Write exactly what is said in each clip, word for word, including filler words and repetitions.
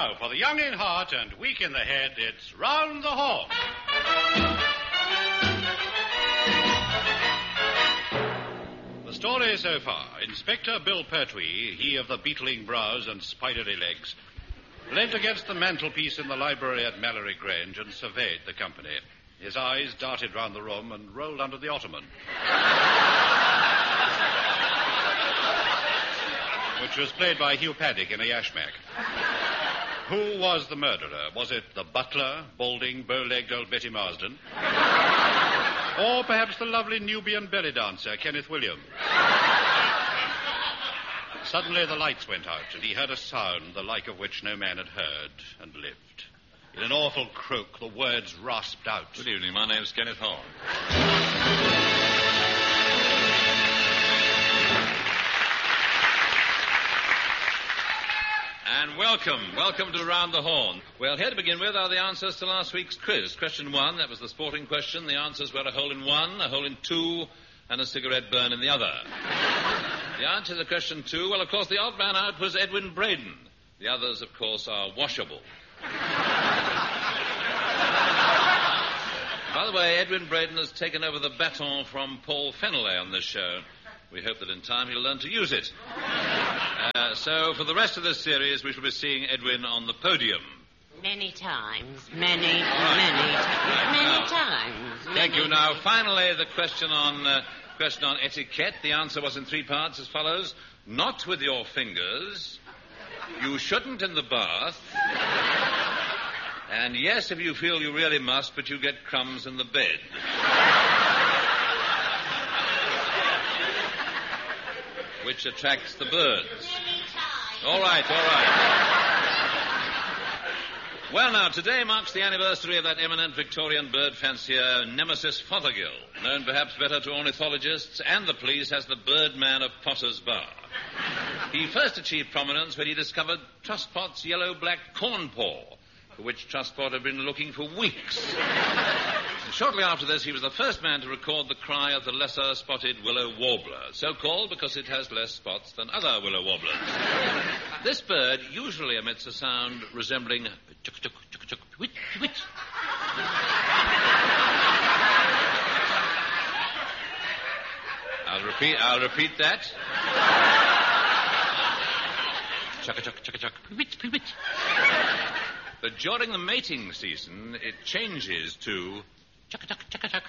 Now, for the young in heart and weak in the head, it's Round the Horn. The story so far, Inspector Bill Pertwee, he of the beetling brows and spidery legs, leant against the mantelpiece in the library at Mallory Grange and surveyed the company. His eyes darted round the room and rolled under the ottoman, which was played by Hugh Paddick in a yashmak. Who was the murderer? Was it the butler, balding, bow-legged old Betty Marsden? Or perhaps the lovely Nubian belly dancer, Kenneth Williams? Suddenly the lights went out, and he heard a sound the like of which no man had heard and lived. In an awful croak, the words rasped out. Good evening. My name's Kenneth Horn. And welcome, welcome to Round the Horn. Well, here to begin with are the answers to last week's quiz. Question one, that was the sporting question. The answers were a hole in one, a hole in two, and a cigarette burn in the other. The answer to question two, well, of course, the odd man out was Edwin Braden. The others, of course, are washable. By the way, Edwin Braden has taken over the baton from Paul Feneley on this show. We hope that in time he'll learn to use it. Uh, so, for the rest of this series, we shall be seeing Edwin on the podium. Many times. Many, right. many, right. many now, times. Thank many, you. Now, many... finally, the question on uh, question on etiquette. The answer was in three parts as follows. Not with your fingers. You shouldn't in the bath. And yes, if you feel you really must, but you get crumbs in the bed. Which attracts the birds. All right, all right. Well, now, today marks the anniversary of that eminent Victorian bird fancier, Nemesis Fothergill, known perhaps better to ornithologists and the police as the Birdman of Potter's Bar. He first achieved prominence when he discovered Trustpot's yellow-black corn paw, for which Trustpot had been looking for weeks. Shortly after this, he was the first man to record the cry of the lesser-spotted willow warbler, so called because it has less spots than other willow warblers. This bird usually emits a sound resembling chuk chuk chuk chuk which which. I'll repeat. I'll repeat that. Chuk chuk chuk chuk which which. But during the mating season, it changes to chuck-a-chuck, chuck-a-chuck.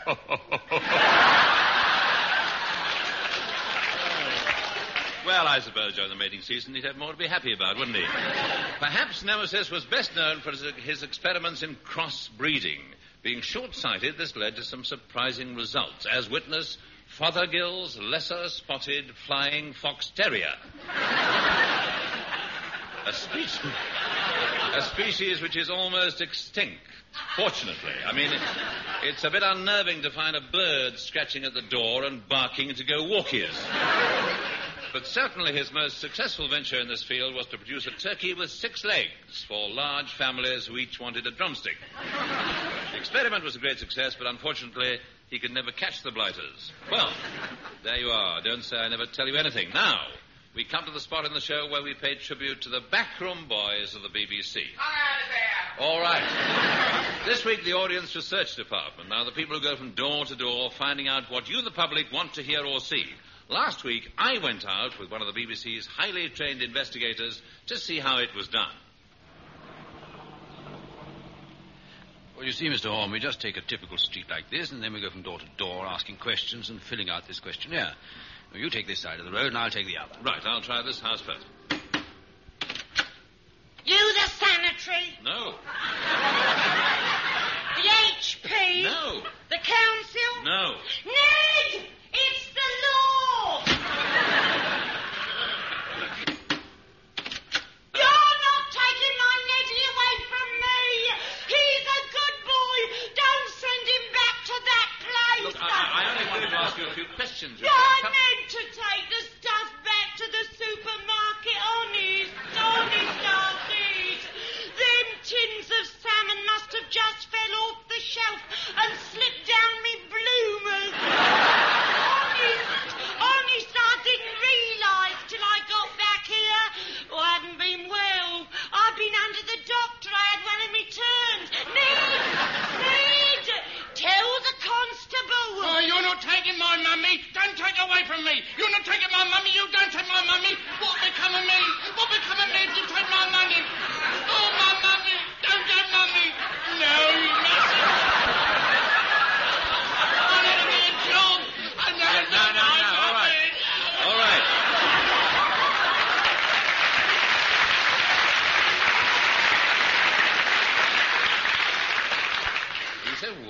Well, I suppose during the mating season he'd have more to be happy about, wouldn't he? Perhaps Nemesis was best known for his, his experiments in cross-breeding. Being short-sighted, this led to some surprising results, as witness Fothergill's lesser-spotted flying fox terrier. A species... A species which is almost extinct, fortunately. I mean, it, it's a bit unnerving to find a bird scratching at the door and barking to go walkies. But certainly his most successful venture in this field was to produce a turkey with six legs for large families who each wanted a drumstick. The experiment was a great success, but unfortunately he could never catch the blighters. Well, there you are. Don't say I never tell you anything. Now... we come to the spot in the show where we pay tribute to the backroom boys of the B B C. Come out of there! All right. This week, the Audience Research Department. Now, the people who go from door to door finding out what you, the public, want to hear or see. Last week, I went out with one of the B B C's highly trained investigators to see how it was done. Well, you see, Mister Horn, we just take a typical street like this, and then we go from door to door asking questions and filling out this questionnaire. Well, you take this side of the road, and I'll take the other. Right, I'll try this house first. You the sanitary? No. The H P? No. The council? No. Ned! It's the law! You're not taking my Neddy away from me! He's a good boy! Don't send him back to that place! Look, I, I only wanted to ask you a few questions. Yeah, I meant to take the stuff back to the supermarket. Honest, honest, Archie. Them tins of salmon must have just fell off the shelf and slipped down me bloomers. Honest, honest, I didn't realise till I got back here. Oh, I haven't been well. I've been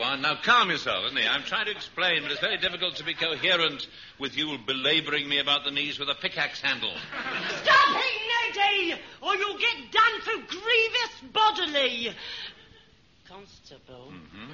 on. Now, calm yourself, isn't he? I'm trying to explain, but it's very difficult to be coherent with you belaboring me about the knees with a pickaxe handle. Stop it, Neddy, or you'll get done for grievous bodily. Constable. Mm-hmm.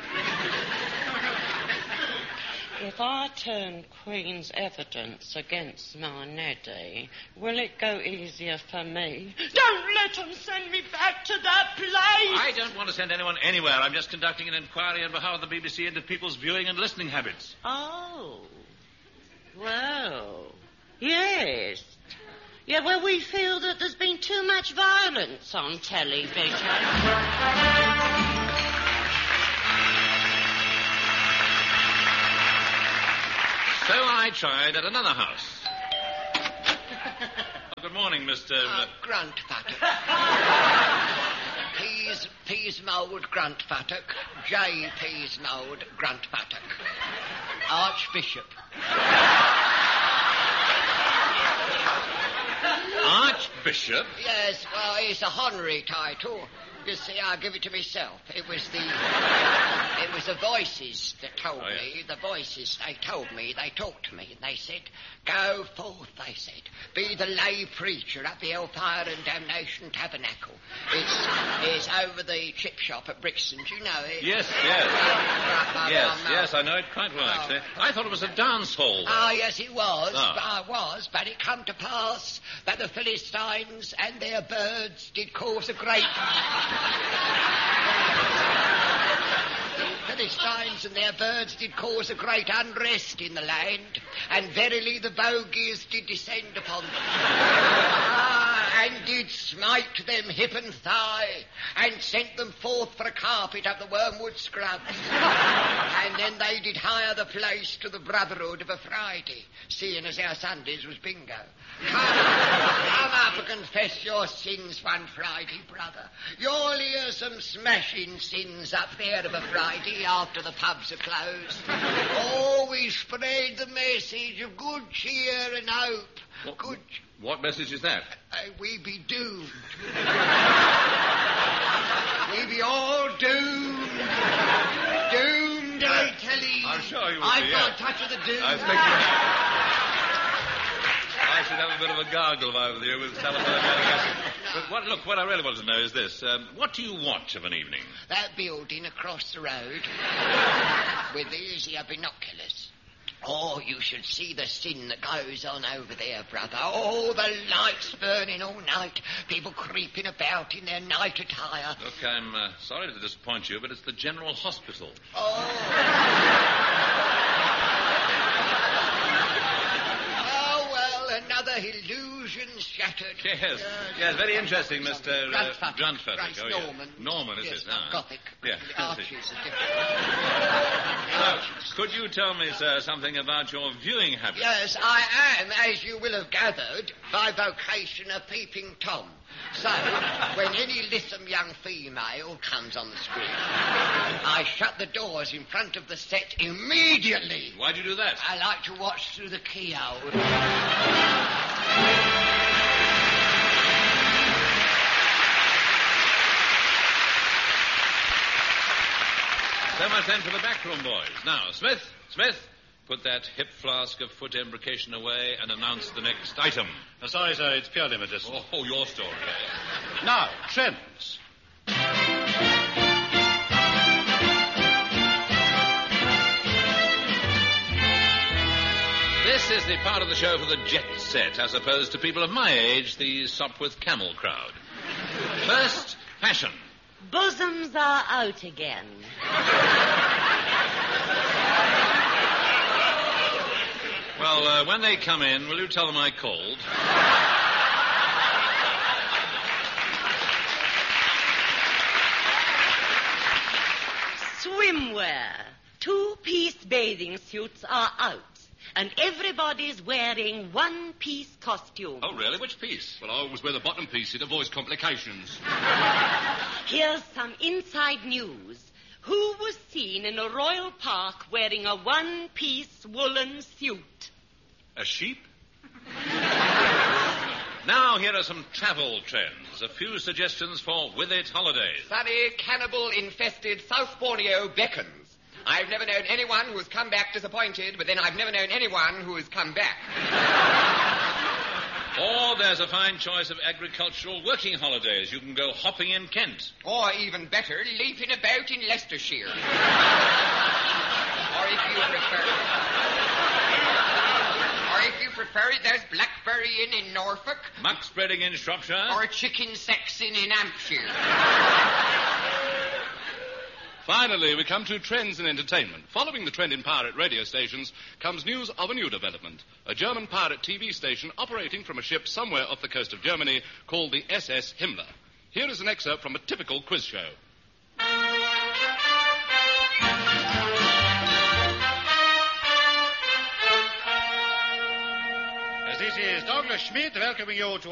If I turn Queen's evidence against my Neddy, will it go easier for me? Don't let them send me back to that place! I don't want to send anyone anywhere. I'm just conducting an inquiry on behalf of the B B C into people's viewing and listening habits. Oh. Well, yes. Yeah, well, we feel that there's been too much violence on television. So I tried at another house. Oh, good morning, Mister Uh, Grunt Fattock. Peas, Peas Mould Grunt Fattock. J. Peas Mould Grunt Fattock. Archbishop. Archbishop? Yes, well, it's a honorary title. You see, I give it to myself. It was the... It was the voices that told Oh, yeah. me. The voices, they told me. They talked to me, and they said, go forth, they said. Be the lay preacher at the Hellfire and Damnation Tabernacle. It's, it's over the chip shop at Brixton's. You know it? Yes, yes. Right, Yes, right, yes, I know it quite well, Oh. actually. I thought it was a dance hall. Ah, yes, it was. Ah. I was, but it come to pass that the Philistines and their birds did cause a great... The Philistines and their birds did cause a great unrest in the land, and verily the bogies did descend upon them. Ah, and did smite them hip and thigh, and sent them forth for a carpet of the wormwood scrubs. And then they did hire the place to the brotherhood of a Friday, seeing as our Sundays was bingo. Come, come up and confess your sins one Friday, brother. You'll hear some smashing sins up there of a Friday after the pubs are closed. Oh, we spread the message of good cheer and hope. What, Good... what message is that? Uh, we be doomed. We be all doomed. Doomed, I tell you. I'm sure you will I've be, got yeah. a touch of the doom. I was thinking... I should have a bit of a gargle over you with telephone navigation. But what, look, what I really want to know is this. Um, what do you want of an evening? That building across the road with easier binoculars. Oh, you should see the sin that goes on over there, brother. Oh, the lights burning all night. People creeping about in their night attire. Look, I'm uh, sorry to disappoint you, but it's the General Hospital. Oh. Oh, well, another illusion shattered. Yes, Yes, yes, very interesting, Mister Uh, Grandfather. Grandfather. Right, Oh, yeah. Norman. Norman, is yes, it? Ah. Gothic. Yeah, The I see. arches are different. Now, could you tell me, sir, something about your viewing habits? Yes, I am, as you will have gathered, by vocation a peeping Tom. So, when any lissom young female comes on the screen, I shut the doors in front of the set immediately. Why'd you do that? I like to watch through the keyhole. So much then for the backroom boys. Now, Smith, Smith, put that hip flask of foot embrocation away and announce the next item. Uh, sorry, sir, it's purely medicinal. Oh, your story. Now, trends. This is the part of the show for the jet set, as opposed to people of my age, the Sopwith Camel crowd. First, fashion. Bosoms are out again. Well, uh, when they come in, will you tell them I called? Swimwear. Two-piece bathing suits are out. And everybody's wearing one-piece costumes. Oh, really? Which piece? Well, I always wear the bottom piece. It avoids complications. Here's some inside news. Who was seen in a royal park wearing a one-piece woolen suit? A sheep? Now, here are some travel trends. A few suggestions for with it holidays. Sunny, cannibal-infested South Borneo beckons. I've never known anyone who has come back disappointed, but then I've never known anyone who has come back. Or there's a fine choice of agricultural working holidays. You can go hopping in Kent. Or even better, leaping about in Leicestershire. Or if you prefer... Or if you prefer it, there's Blackberry Inn in Norfolk. Muck spreading in Shropshire. Or chicken sexing in Hampshire. Finally, we come to trends in entertainment. Following the trend in pirate radio stations comes news of a new development. A German pirate T V station operating from a ship somewhere off the coast of Germany called the S S Himmler. Here is an excerpt from a typical quiz show. As this is Douglas Schmidt welcoming you to